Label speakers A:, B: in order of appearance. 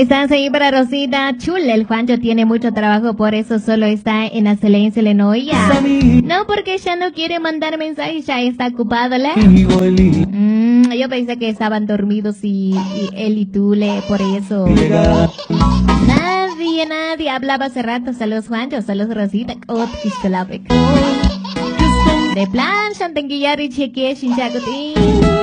A: estás ahí para Rosita? Chul, el Juancho tiene mucho trabajo, por eso solo está en excelencia Lenoya. No, porque ya no quiere mandar mensajes, ya está ocupado, ¿le? Yo pensé que estaban dormidos y él y tú, por eso. Nadie hablaba hace rato. Saludos Juancho, saludos Rosita. De plan, Shantenguillar y Cheque, Shinchacotín.